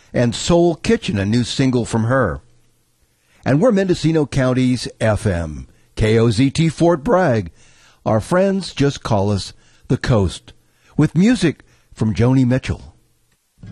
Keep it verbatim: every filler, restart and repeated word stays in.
and Soul Kitchen, a new single from her. And we're Mendocino County's F M, K O Z T Fort Bragg. Our friends just call us the Coast, with music from Joni Mitchell.